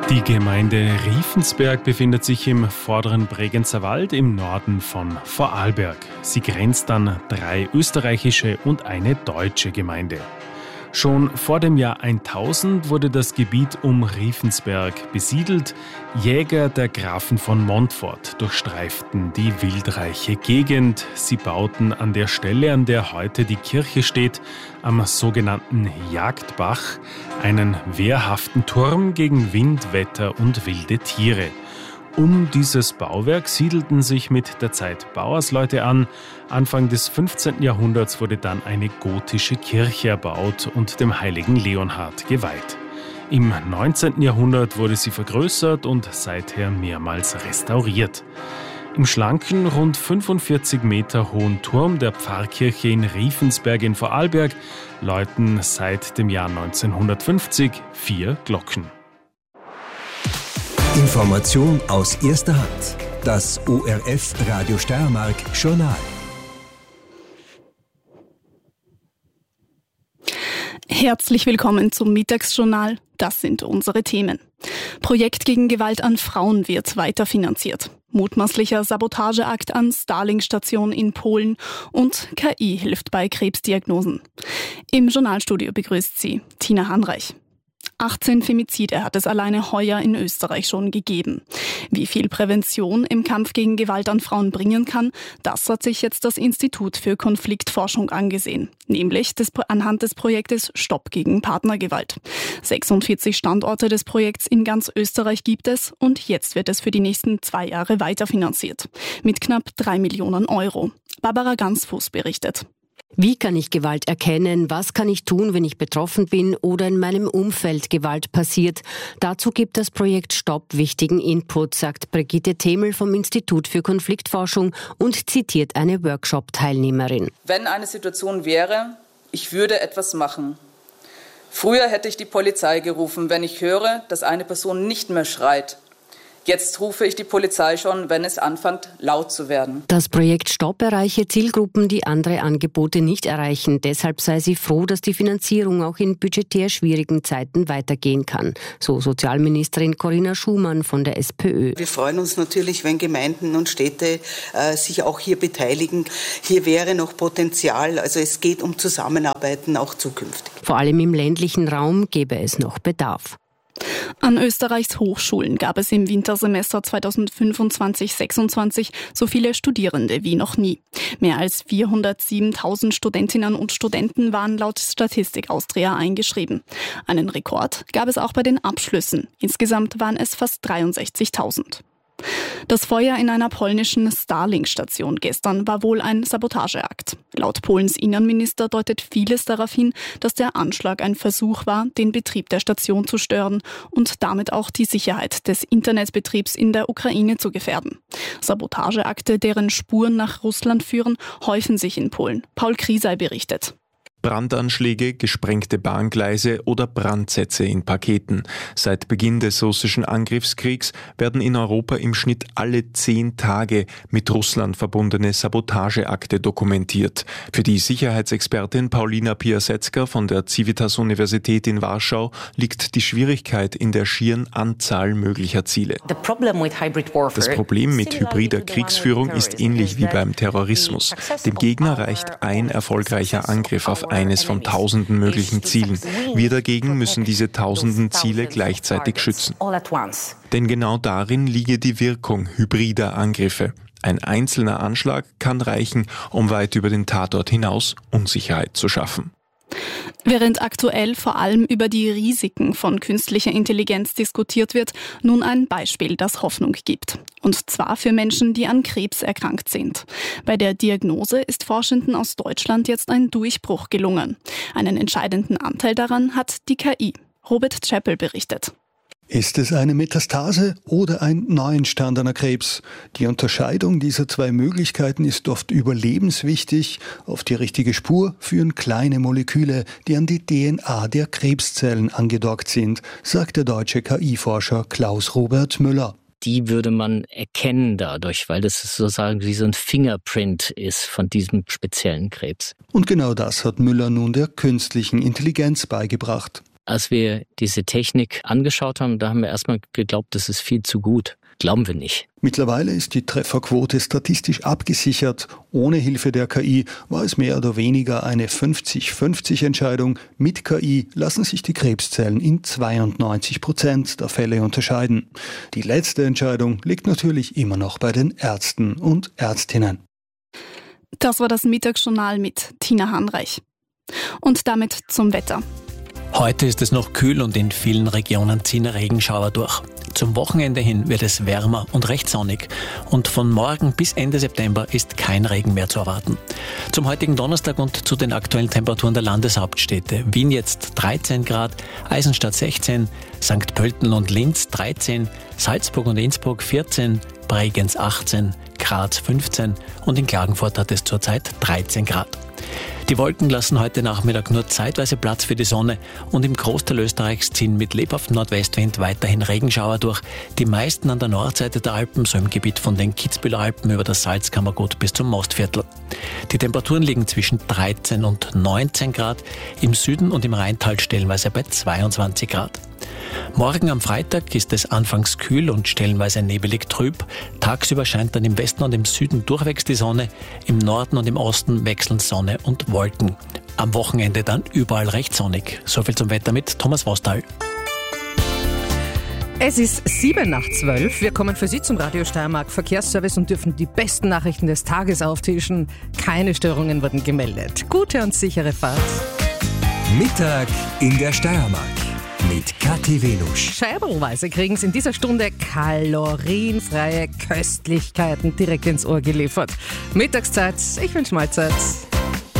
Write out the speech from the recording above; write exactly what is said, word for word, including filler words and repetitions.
Die Gemeinde Riefensberg befindet sich im vorderen Bregenzer Wald im Norden von Vorarlberg. Sie grenzt an drei österreichische und eine deutsche Gemeinde. Schon vor dem Jahr tausend wurde das Gebiet um Riefensberg besiedelt. Jäger der Grafen von Montfort durchstreiften die wildreiche Gegend. Sie bauten an der Stelle, an der heute die Kirche steht, am sogenannten Jagdbach, einen wehrhaften Turm gegen Wind, Wetter und wilde Tiere. Um dieses Bauwerk siedelten sich mit der Zeit Bauersleute an. Anfang des fünfzehnten Jahrhunderts wurde dann eine gotische Kirche erbaut und dem heiligen Leonhard geweiht. Im neunzehnten Jahrhundert wurde sie vergrößert und seither mehrmals restauriert. Im schlanken, rund fünfundvierzig Meter hohen Turm der Pfarrkirche in Riefensberg in Vorarlberg läuten seit dem Jahr neunzehnhundertfünfzig vier Glocken. Information aus erster Hand. Das O R F Radio Steiermark Journal. Herzlich willkommen zum Mittagsjournal. Das sind unsere Themen. Projekt gegen Gewalt an Frauen wird weiterfinanziert. Mutmaßlicher Sabotageakt an Starlink-Station in Polen und K I hilft bei Krebsdiagnosen. Im Journalstudio begrüßt sie Tina Hanreich. achtzehn Femizide hat es alleine heuer in Österreich schon gegeben. Wie viel Prävention im Kampf gegen Gewalt an Frauen bringen kann, das hat sich jetzt das Institut für Konfliktforschung angesehen. Nämlich des, anhand des Projektes Stopp gegen Partnergewalt. sechsundvierzig Standorte des Projekts in ganz Österreich gibt es und jetzt wird es für die nächsten zwei Jahre weiterfinanziert. Mit knapp drei Millionen Euro. Barbara Gansfuß berichtet. Wie kann ich Gewalt erkennen? Was kann ich tun, wenn ich betroffen bin oder in meinem Umfeld Gewalt passiert? Dazu gibt das Projekt Stopp wichtigen Input, sagt Brigitte Themel vom Institut für Konfliktforschung und zitiert eine Workshop-Teilnehmerin. Wenn eine Situation wäre, ich würde etwas machen. Früher hätte ich die Polizei gerufen, wenn ich höre, dass eine Person nicht mehr schreit. Jetzt rufe ich die Polizei schon, wenn es anfängt, laut zu werden. Das Projekt Stopp erreiche Zielgruppen, die andere Angebote nicht erreichen. Deshalb sei sie froh, dass die Finanzierung auch in budgetär schwierigen Zeiten weitergehen kann. So Sozialministerin Corinna Schumann von der SPÖ. Wir freuen uns natürlich, wenn Gemeinden und Städte äh, sich auch hier beteiligen. Hier wäre noch Potenzial. Also es geht um Zusammenarbeiten auch zukünftig. Vor allem im ländlichen Raum gäbe es noch Bedarf. An Österreichs Hochschulen gab es im Wintersemester zweitausendfünfundzwanzig sechsundzwanzig so viele Studierende wie noch nie. Mehr als vierhundertsiebentausend Studentinnen und Studenten waren laut Statistik Austria eingeschrieben. Einen Rekord gab es auch bei den Abschlüssen. Insgesamt waren es fast dreiundsechzigtausend. Das Feuer in einer polnischen Starlink-Station gestern war wohl ein Sabotageakt. Laut Polens Innenminister deutet vieles darauf hin, dass der Anschlag ein Versuch war, den Betrieb der Station zu stören und damit auch die Sicherheit des Internetbetriebs in der Ukraine zu gefährden. Sabotageakte, deren Spuren nach Russland führen, häufen sich in Polen. Paul Kriesei berichtet. Brandanschläge, gesprengte Bahngleise oder Brandsätze in Paketen. Seit Beginn des russischen Angriffskriegs werden in Europa im Schnitt alle zehn Tage mit Russland verbundene Sabotageakte dokumentiert. Für die Sicherheitsexpertin Paulina Piasecka von der Civitas-Universität in Warschau liegt die Schwierigkeit in der schieren Anzahl möglicher Ziele. Das Problem mit hybrider Kriegsführung ist ähnlich wie beim Terrorismus. Dem Gegner reicht ein erfolgreicher Angriff auf eines von tausenden möglichen Zielen. Wir dagegen müssen diese tausenden Ziele gleichzeitig schützen. Denn genau darin liege die Wirkung hybrider Angriffe. Ein einzelner Anschlag kann reichen, um weit über den Tatort hinaus Unsicherheit zu schaffen. Während aktuell vor allem über die Risiken von künstlicher Intelligenz diskutiert wird, nun ein Beispiel, das Hoffnung gibt. Und zwar für Menschen, die an Krebs erkrankt sind. Bei der Diagnose ist Forschenden aus Deutschland jetzt ein Durchbruch gelungen. Einen entscheidenden Anteil daran hat die K I. Robert Chappell berichtet. Ist es eine Metastase oder ein neuentstandener Krebs? Die Unterscheidung dieser zwei Möglichkeiten ist oft überlebenswichtig. Auf die richtige Spur führen kleine Moleküle, die an die D N A der Krebszellen angedockt sind, sagt der deutsche K I-Forscher Klaus-Robert Müller. Die würde man erkennen dadurch, weil das sozusagen wie so ein Fingerprint ist von diesem speziellen Krebs. Und genau das hat Müller nun der künstlichen Intelligenz beigebracht. Als wir diese Technik angeschaut haben, da haben wir erstmal geglaubt, das ist viel zu gut. Glauben wir nicht. Mittlerweile ist die Trefferquote statistisch abgesichert. Ohne Hilfe der K I war es mehr oder weniger eine fünfzig fünfzig Entscheidung. Mit K I lassen sich die Krebszellen in zweiundneunzig Prozent der Fälle unterscheiden. Die letzte Entscheidung liegt natürlich immer noch bei den Ärzten und Ärztinnen. Das war das Mittagsjournal mit Tina Hanreich. Und damit zum Wetter. Heute ist es noch kühl und in vielen Regionen ziehen Regenschauer durch. Zum Wochenende hin wird es wärmer und recht sonnig. Und von morgen bis Ende September ist kein Regen mehr zu erwarten. Zum heutigen Donnerstag und zu den aktuellen Temperaturen der Landeshauptstädte. Wien jetzt dreizehn Grad, Eisenstadt sechzehn, Sankt Pölten und Linz dreizehn, Salzburg und Innsbruck vierzehn, Bregenz achtzehn, Graz fünfzehn und in Klagenfurt hat es zurzeit dreizehn Grad. Die Wolken lassen heute Nachmittag nur zeitweise Platz für die Sonne und im Großteil Österreichs ziehen mit lebhaftem Nordwestwind weiterhin Regenschauer durch. Die meisten an der Nordseite der Alpen, so im Gebiet von den Kitzbüheler Alpen über das Salzkammergut bis zum Mostviertel. Die Temperaturen liegen zwischen dreizehn und neunzehn Grad, im Süden und im Rheintal stellenweise bei zweiundzwanzig Grad. Morgen am Freitag ist es anfangs kühl und stellenweise nebelig trüb. Tagsüber scheint dann im Westen und im Süden durchwegs die Sonne, im Norden und im Osten wechseln Sonne und Wolken. Am Wochenende dann überall recht sonnig. Soviel zum Wetter mit Thomas Vostal. Es ist sieben nach zwölf. Wir kommen für Sie zum Radio Steiermark Verkehrsservice und dürfen die besten Nachrichten des Tages auftischen. Keine Störungen wurden gemeldet. Gute und sichere Fahrt. Mittag in der Steiermark mit Kathi Venusch. Scheibelweise kriegen Sie in dieser Stunde kalorienfreie Köstlichkeiten direkt ins Ohr geliefert. Mittagszeit, ich wünsche Mahlzeit.